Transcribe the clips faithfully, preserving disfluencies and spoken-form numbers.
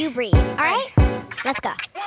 you breathe. All right? Let's go.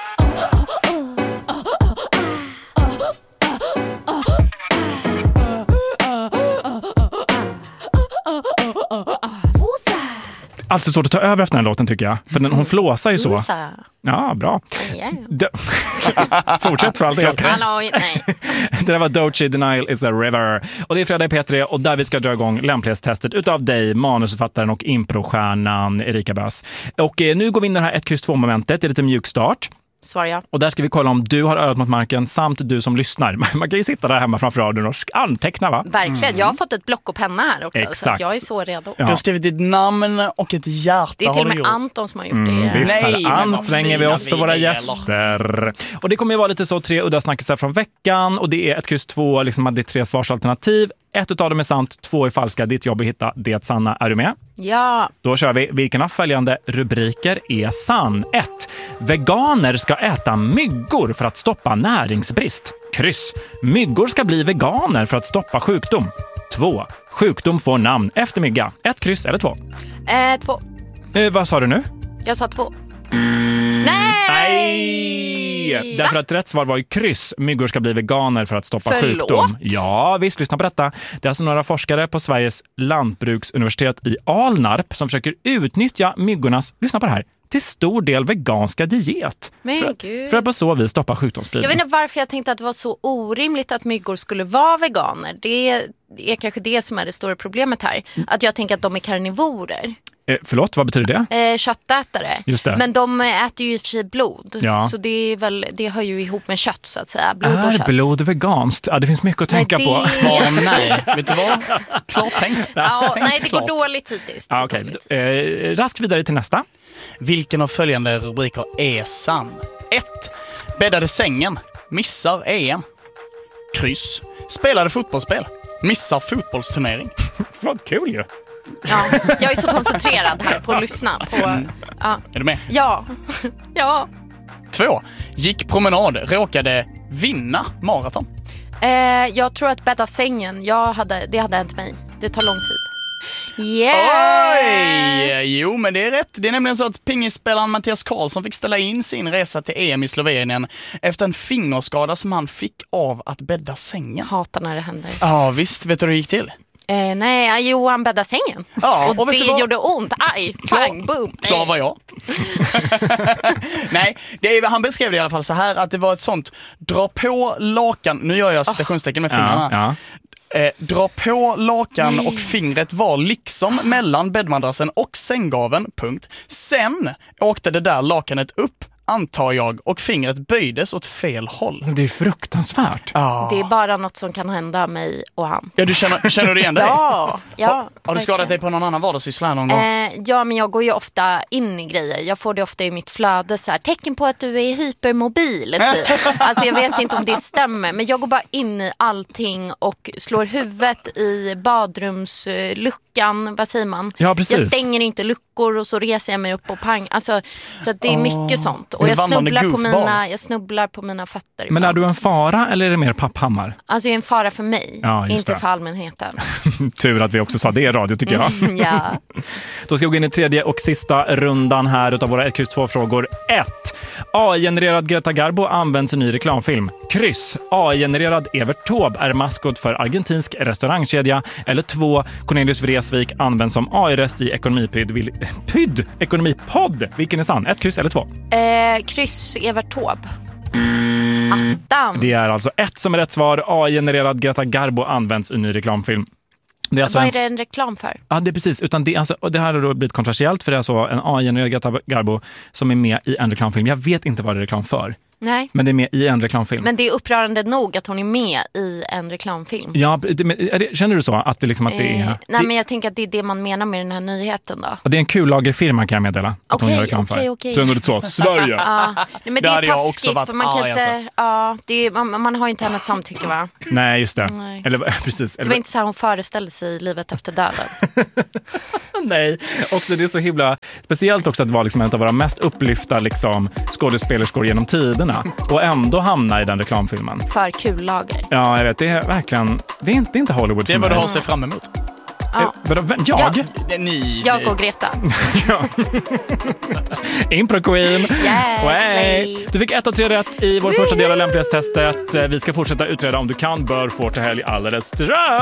Alltså svårt att ta över efter den här låten tycker jag. För den, hon flåsar ju så. Ja, bra. Yeah. D- Fortsätt för all del. Hallå, nej. Det där var Doechii, Denial is a River. Och det är fredag i P tre och där vi ska dra igång lämplighetstestet utav dig, manusförfattaren och improstjärnan Erika Bös. Och eh, nu går vi in i det här ett kryss två momentet. Det är lite mjukstart. Svarar jag. Och där ska vi kolla om du har örat mot marken samt du som lyssnar. Man kan ju sitta där hemma framför radion och anteckna, va? Verkligen. Mm. Jag har fått ett block och penna här också. Exakt. Så att jag är så redo. Ja. Jag har skrivit ditt namn och ett hjärta. Det är till och med gjort. Anton som har gjort Mm, det. visst, Nej, här men anstränger vi vad oss för fina våra vi är, gäster. Och det kommer ju vara lite så tre udda snackisar från veckan. Och det är ett kryss två, liksom att det är tre svarsalternativ. Ett utav dem är sant, två är falska. Ditt jobb är att hitta det sanna. Är du med? Ja. Då kör vi. Vilken av följande rubriker är sann? ett. Veganer ska äta myggor för att stoppa näringsbrist. Kryss. Myggor ska bli veganer för att stoppa sjukdom. två. Sjukdom får namn efter mygga. Ett kryss eller två. Eh, två. Eh, vad sa du nu? Jag sa två. Nej! Nej! Därför att rätt svar var ju kryss. Myggor ska bli veganer för att stoppa Förlåt? sjukdom. Ja, visst, lyssna på detta. Det är alltså några forskare på Sveriges lantbruksuniversitet i Alnarp som försöker utnyttja myggornas, lyssna på det här, till stor del veganska diet. Men för, gud. för att på så vis stoppa Jag sjukdomsspridning. vet inte varför jag tänkte att det var så orimligt att myggor skulle vara veganer. Det är kanske det som är det stora problemet här. Att jag tänker att de är karnivorer. Eh, förlåt, vad betyder det? Eh, köttätare. Just det. Men de äter ju i och för sig blod. Ja. Så det, är väl, det hör ju ihop med kött så att säga. Blod och Är kött. blod veganskt? Ja, det finns mycket att Nej, tänka det- på. Svar nej. Vet du vad? Klart tänkt. Ja, Tänkt nej, det klart. går dåligt hittills. Det Ja, går okej. dåligt. Eh, raskt vidare till nästa. Vilken av följande rubriker är sann? ett. Bäddade sängen. Missar E M. Kryss. Spelade fotbollsspel. Missar fotbollsturnering. Förlåt, kul ju. Ja, jag är så koncentrerad här på att lyssna. På, ja. Är du med? Ja. Ja. två. Gick promenad. Råkade vinna maraton. Eh, jag tror att bädda sängen, jag hade, det hade hänt mig. Det tar lång tid. Yeah! Oj! Jo, men det är rätt. Det är nämligen så att pingisspelaren Mattias Karlsson fick ställa in sin resa till E M i Slovenien efter en fingerskada som han fick av att bädda sängen. Hatar när det händer. Ja, visst. Vet du hur det gick till? Eh, nej, jo, han bäddade sängen. Ja, och och vet det du vad? gjorde ont. Aj, pang, boom. Klar var jag. Nej, det är, han beskrev det i alla fall så här att det var ett sånt dra på lakan, nu gör jag citationstecken med fingrarna. Ja, ja. Eh, dra på lakan och fingret var liksom mellan bäddmadrassen och sänggaveln, punkt. Sen åkte det där lakanet upp, antar jag, och fingret böjdes åt fel håll. Det är fruktansvärt. Ah. Det är bara något som kan hända mig och han. Ja, du känner, känner du igen dig? Ja, ja. Har, har du skadat dig verkligen. på någon annan vardagssyssla här någon gång? Eh, ja, men jag går ju ofta in i grejer. Jag får det ofta i mitt flöde så här, tecken på att du är hypermobil typ. Alltså jag vet inte om det stämmer, men jag går bara in i allting och slår huvudet i badrumsluckan, vad säger man? Ja, precis. Jag stänger inte luckor och så reser jag mig upp och pang. Alltså, så att det är mycket sånt. Och en jag vandrande snubblar, på goofball. mina, jag snubblar på mina fötter. Men är ibland. du en fara eller är det mer papphammar? Alltså jag är en fara för mig, Ja, just inte det. för allmänheten. Tur att vi också sa det i radio tycker jag. Ja. Då ska vi gå in i tredje och sista rundan här utav våra ett kryss två-frågor. ett. A I-genererad Greta Garbo används i ny reklamfilm. Kryss. A I-genererad Evert Taube är maskot för argentinsk restaurangkedja. Eller två. Cornelius Vreeswijk används som A I-röst i ekonomipydd. Vil- pydd? Ekonomipodd. Vilken är sann? Ett kryss eller två? Eh, kryss Evert Taube. Attans. Det är alltså ett som är rätt svar. A I-genererad Greta Garbo används i ny reklamfilm. Det är alltså Vad en... är det en reklam för? Ja, det är precis. Utan det, alltså, och det här har då blivit kontroversiellt för det är alltså en A I-genererad Greta Garbo som är med i en reklamfilm. Jag vet inte vad det är reklam för. Nej. Men det är med i en reklamfilm. Men det är upprörande nog att hon är med i en reklamfilm. Ja, det, men är det, känner du så? Att det, liksom, att det är... Eh, nej, det, men jag tänker att det är det man menar med den här nyheten då. ja, det är en kullagerfirma kan jag meddela. Att hon Okej, gör reklam för. okej, okej. Så ändå det så. Sverige! Ja, nej, men det, Det är hade jag taskigt också varit för man kan arg, inte, alltså. ja, det är, man, man har ju inte hennes samtycke, va? Nej, just det. Nej. Eller precis. Det Eller, var inte så här hon föreställde sig livet efter döden. nej, också det är så himla... Speciellt också att vara liksom en av våra mest upplyfta liksom, skådespelerskor genom tiderna. Och ändå hamna i den reklamfilmen. För kullager. Ja, jag vet. Det är verkligen... Det är inte, det är inte Hollywood Det för är vad du mig. har att se fram emot. Ja. Eh, vadå, vem? Jag? Ja. Det är ni. Jag och Greta. Impro Queen. Yes, Way. slay. Du fick ett av tre rätt i vår första del av lämplighetstestet. Vi ska fortsätta utreda om du kan, bör, får till helg alldeles strax.